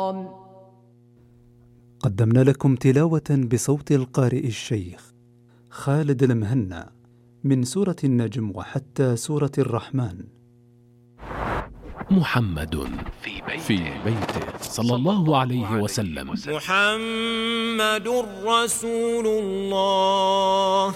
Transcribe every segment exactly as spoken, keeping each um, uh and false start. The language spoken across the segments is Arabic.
قدمنا لكم تلاوة بصوت القارئ الشيخ خالد المهنا من سورة النجم وحتى سورة الرحمن. محمد في بيته, في بيته صلى الله عليه وسلم. محمد رسول الله.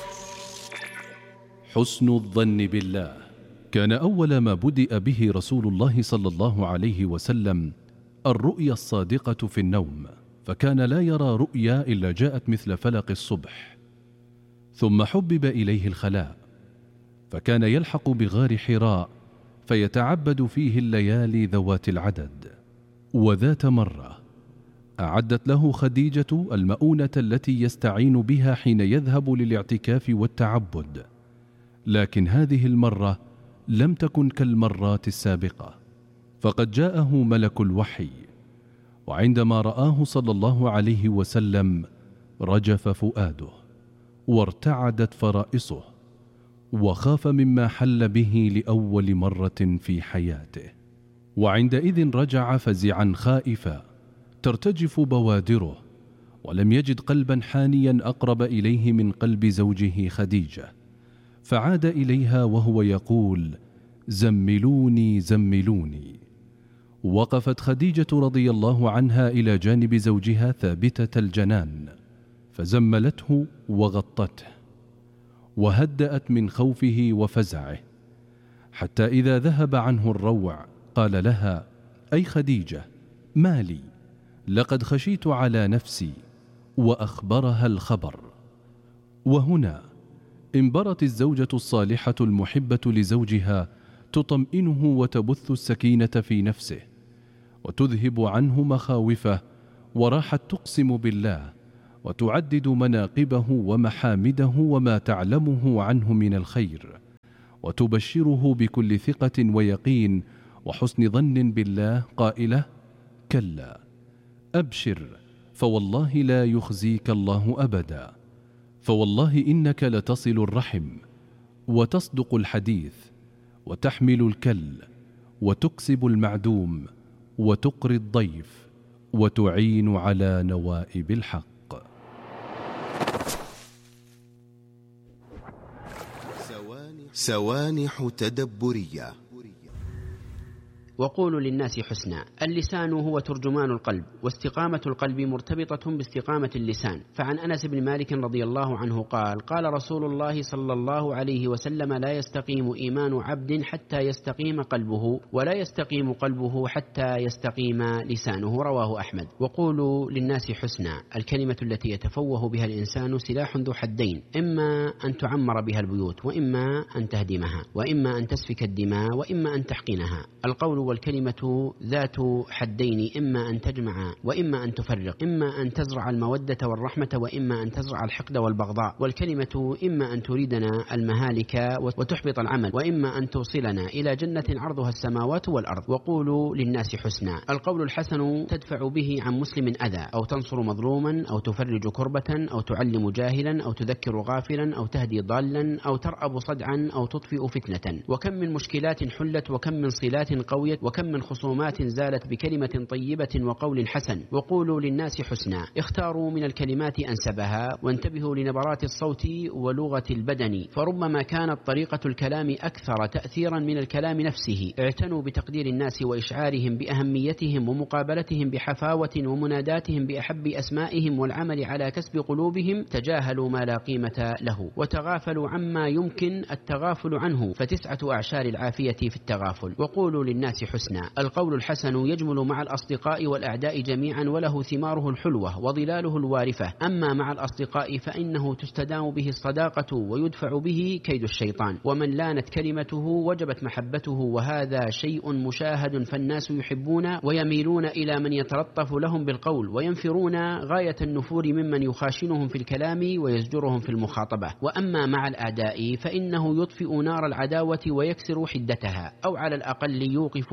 حسن الظن بالله. كان أول ما بدأ به رسول الله صلى الله عليه وسلم الرؤيا الصادقة في النوم، فكان لا يرى رؤيا إلا جاءت مثل فلق الصبح. ثم حبب إليه الخلاء، فكان يلحق بغار حراء فيتعبد فيه الليالي ذوات العدد. وذات مرة أعدت له خديجة المؤونة التي يستعين بها حين يذهب للاعتكاف والتعبد، لكن هذه المرة لم تكن كالمرات السابقة، فقد جاءه ملك الوحي، وعندما رآه صلى الله عليه وسلم رجف فؤاده وارتعدت فرائصه، وخاف مما حل به لأول مرة في حياته. وعندئذ رجع فزعا خائفا ترتجف بوادره، ولم يجد قلبا حانيا أقرب إليه من قلب زوجه خديجة، فعاد إليها وهو يقول: زملوني زملوني. وقفت خديجة رضي الله عنها إلى جانب زوجها ثابتة الجنان، فزملته وغطته وهدأت من خوفه وفزعه، حتى إذا ذهب عنه الروع قال لها: أي خديجة، ما لي؟ لقد خشيت على نفسي. وأخبرها الخبر. وهنا انبرت الزوجة الصالحة المحبة لزوجها تطمئنه وتبث السكينة في نفسه وتذهب عنه مخاوفه، وراحت تقسم بالله وتعدد مناقبه ومحامده وما تعلمه عنه من الخير، وتبشره بكل ثقة ويقين وحسن ظن بالله قائلة: كلا، أبشر، فوالله لا يخزيك الله أبدا، فوالله إنك لتصل الرحم وتصدق الحديث وتحمل الكل وتكسب المعدوم وتقري الضيف وتعين على نوائب الحق. سوانح تدبرية. وقولوا للناس حسنا. اللسان هو ترجمان القلب، واستقامة القلب مرتبطة باستقامة اللسان. فعن أنس بن مالك رضي الله عنه قال: قال رسول الله صلى الله عليه وسلم: لا يستقيم إيمان عبد حتى يستقيم قلبه، ولا يستقيم قلبه حتى يستقيم لسانه. رواه أحمد. وقولوا للناس حسنا. الكلمة التي يتفوه بها الإنسان سلاح ذو حدين، إما أن تعمر بها البيوت، وإما أن تهدمها، وإما أن تسفك الدماء، وإما أن تحقنها. القول والكلمة ذات حدين، إما أن تجمع وإما أن تفرق، إما أن تزرع المودة والرحمة وإما أن تزرع الحقد والبغضاء. والكلمة إما أن تريدنا المهالك وتحبط العمل، وإما أن توصلنا إلى جنة عرضها السماوات والأرض. وقولوا للناس حسنا. القول الحسن تدفع به عن مسلم أذى، أو تنصر مظلوما، أو تفرج كربة، أو تعلم جاهلا، أو تذكر غافلا، أو تهدي ضالا، أو ترأب صدعا، أو تطفئ فتنة. وكم من مشكلات حلت، وكم من صلات قوية، وكم من خصومات زالت بكلمة طيبة وقول حسن. وقولوا للناس حسنا. اختاروا من الكلمات أنسبها، وانتبهوا لنبرات الصوت ولغة البدن، فربما كانت طريقة الكلام أكثر تأثيرا من الكلام نفسه. اعتنوا بتقدير الناس وإشعارهم بأهميتهم، ومقابلتهم بحفاوة، ومناداتهم بأحب أسمائهم، والعمل على كسب قلوبهم. تجاهلوا ما لا قيمة له، وتغافلوا عما يمكن التغافل عنه، فتسعة أعشار العافية في التغافل. وقولوا للناس حسنا. القول الحسن يجمل مع الأصدقاء والأعداء جميعا، وله ثماره الحلوة وظلاله الوارفة. أما مع الأصدقاء فإنه تستدام به الصداقة، ويدفع به كيد الشيطان. ومن لانت كلمته وجبت محبته، وهذا شيء مشاهد، فالناس يحبون ويميلون إلى من يتلطف لهم بالقول، وينفرون غاية النفور ممن يخاشنهم في الكلام ويزجرهم في المخاطبة. وأما مع الأعداء فإنه يطفئ نار العداوة ويكسر حدتها، أو على الأقل يوقف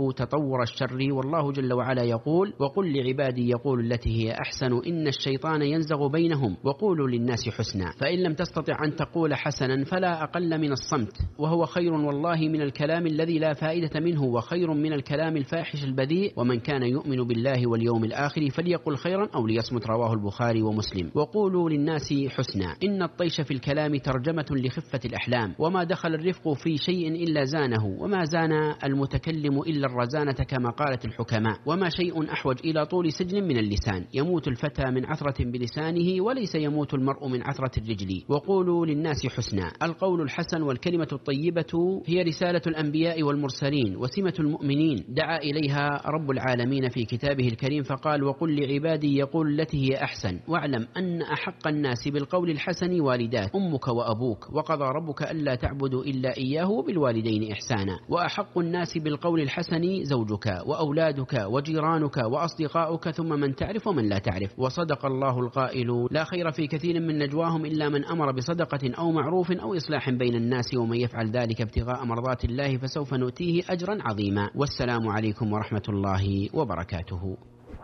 يخافوا تطور الشر. والله جل وعلا يقول: وقل لعبادي يقول التي هي أحسن إن الشيطان ينزغ بينهم وقولوا للناس حسنا. فإن لم تستطع أن تقول حسنا فلا أقل من الصمت، وهو خير والله من الكلام الذي لا فائدة منه، وخير من الكلام الفاحش البذيء. ومن كان يؤمن بالله واليوم الآخر فليقل خيرا أو ليصمت، رواه البخاري ومسلم. وقولوا للناس حسنا. إن الطيش في الكلام ترجمة لخفة الأحلام، وما دخل الرفق في شيء إلا زانه، وما زان المتكلم إلا الرزانة كما قالت الحكماء. وما شيء أحوج إلى طول سجن من اللسان. يموت الفتى من عثرة بلسانه وليس يموت المرء من عثرة الرجل. وقولوا للناس حسنا. القول الحسن والكلمة الطيبة هي رسالة الأنبياء والمرسلين وسمة المؤمنين، دعا إليها رب العالمين في كتابه الكريم فقال: وقل لعبادي يقول التي هي أحسن واعلم أن أحق الناس بالقول الحسن والداك أمك وأبوك، وقضى ربك ألا تعبدوا إلا إياه وبالوالدين إحسانا. وأحق الناس بالقول الحسن زوجك وأولادك وجيرانك وأصدقاؤك ثم من تعرف ومن لا تعرف. وصدق الله القائل: لا خير في كثير من نجواهم إلا من أمر بصدقة أو معروف أو إصلاح بين الناس، ومن يفعل ذلك ابتغاء مرضات الله فسوف نؤتيه أجرا عظيما. والسلام عليكم ورحمة الله وبركاته.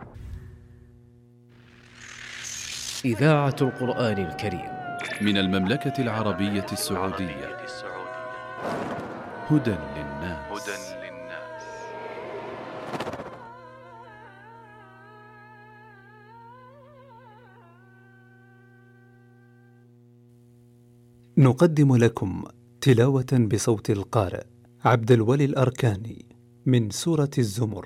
إذاعة القرآن الكريم من المملكة العربية السعودية. هدى للناس. نقدم لكم تلاوة بصوت القارئ عبد الولي الأركاني من سورة الزمر.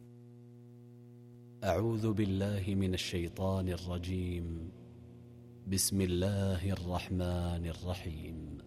أعوذ بالله من الشيطان الرجيم. بسم الله الرحمن الرحيم.